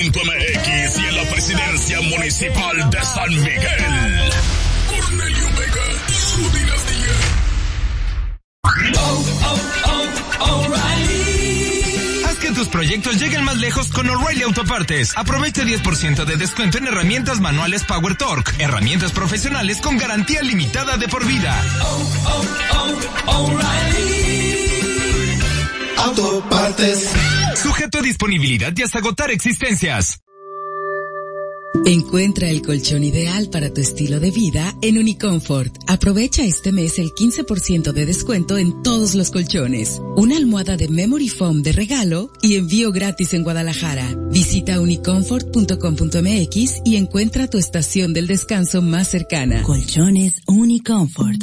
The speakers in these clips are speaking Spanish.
y en la presidencia municipal de San Miguel, Cornelio Vega y su dinastía. Haz que tus proyectos lleguen más lejos con O'Reilly Autopartes. Aprovecha 10% de descuento en herramientas manuales Power Torque, herramientas profesionales con garantía limitada de por vida. O'Reilly Autopartes. Sujeto a disponibilidad y hasta agotar existencias. Encuentra el colchón ideal para tu estilo de vida en Unicomfort. Aprovecha este mes el 15% de descuento en todos los colchones. Una almohada de Memory Foam de regalo y envío gratis en Guadalajara. Visita unicomfort.com.mx y encuentra tu estación del descanso más cercana. Colchones Unicomfort.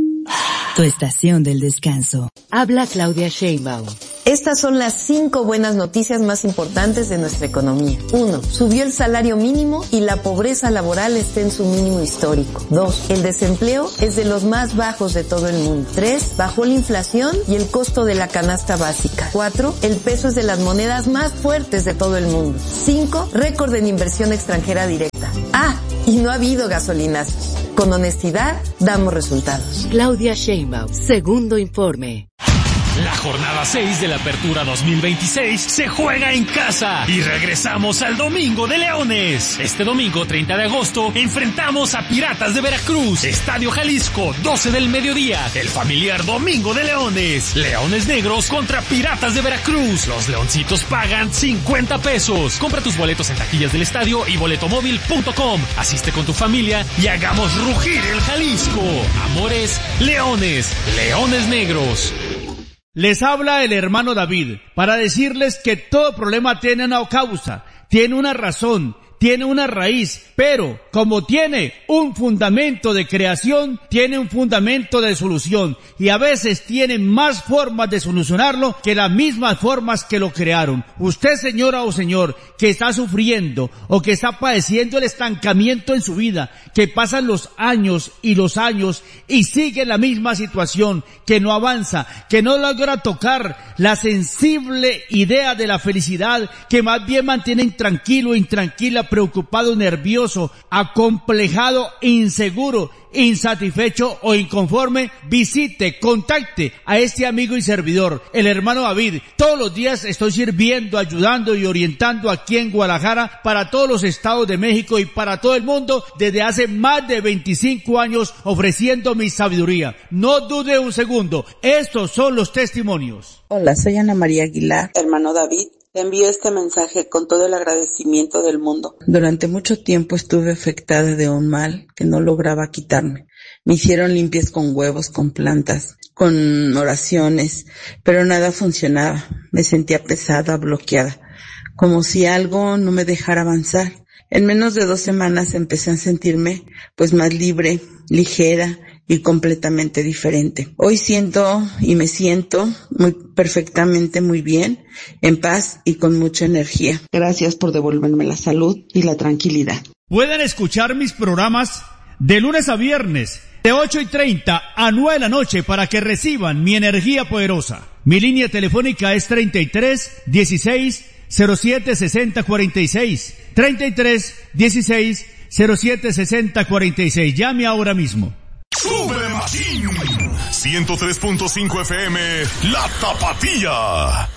Tu estación del descanso. Habla Claudia Sheinbaum. Estas son las 5 buenas noticias más importantes de nuestra economía. 1. Subió el salario mínimo y la pobreza laboral está en su mínimo histórico. 2. El desempleo es de los más bajos de todo el mundo. 3. Bajó la inflación y el costo de la canasta básica. 4. El peso es de las monedas más fuertes de todo el mundo. 5. Récord en inversión extranjera directa. Y no ha habido gasolinazos. Con honestidad, damos resultados. Claudia Sheinbaum, segundo informe. La jornada 6 de la Apertura 2026 se juega en casa y regresamos al Domingo de Leones. Este domingo 30 de agosto enfrentamos a Piratas de Veracruz, Estadio Jalisco, 12 del mediodía, el familiar Domingo de Leones. Leones Negros contra Piratas de Veracruz. Los leoncitos pagan 50 pesos. Compra tus boletos en taquillas del estadio y boletomóvil.com. Asiste con tu familia y hagamos rugir el Jalisco. Amores, Leones, Leones Negros. Les habla el hermano David para decirles que todo problema tiene una causa, tiene una razón, tiene una raíz, pero como tiene un fundamento de creación, tiene un fundamento de solución y a veces tiene más formas de solucionarlo que las mismas formas que lo crearon. Usted, señora o señor, que está sufriendo o que está padeciendo el estancamiento en su vida, que pasan los años y sigue en la misma situación, que no avanza, que no logra tocar la sensible idea de la felicidad, que más bien mantiene intranquilo, intranquila, preocupado, nervioso, acomplejado, inseguro, insatisfecho o inconforme, contacte a este amigo y servidor, el hermano David. Todos los días estoy sirviendo, ayudando y orientando aquí en Guadalajara para todos los estados de México y para todo el mundo desde hace más de 25 años ofreciendo mi sabiduría. No dude un segundo, estos son los testimonios. Hola, soy Ana María Aguilar, hermano David. Te envío este mensaje con todo el agradecimiento del mundo. Durante mucho tiempo estuve afectada de un mal que no lograba quitarme. Me hicieron limpias con huevos, con plantas, con oraciones, pero nada funcionaba. Me sentía pesada, bloqueada, como si algo no me dejara avanzar. En menos de 2 semanas empecé a sentirme pues más libre, ligera y completamente diferente. Hoy siento y me siento perfectamente muy bien, en paz y con mucha energía. Gracias por devolverme la salud y la tranquilidad. Pueden escuchar mis programas de lunes a viernes, de 8:30 a 9 de la noche para que reciban mi energía poderosa. Mi línea telefónica es 33 16 07 60 46. 33 16 07 60 46. Llame ahora mismo. ¡Sube Machín! 103.5 FM, La Tapatía.